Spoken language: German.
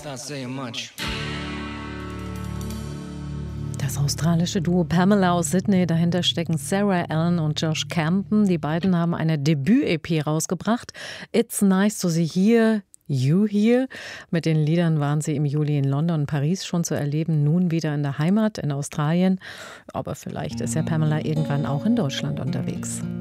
Das australische Duo Pamela aus Sydney, dahinter stecken Sarah Allen und Josh Campen. Die beiden haben eine Debüt-EP rausgebracht. It's Nice to See Here, You Here. Mit den Liedern waren sie im Juli in London und Paris schon zu erleben, nun wieder in der Heimat in Australien. Aber vielleicht ist ja Pamela irgendwann auch in Deutschland unterwegs.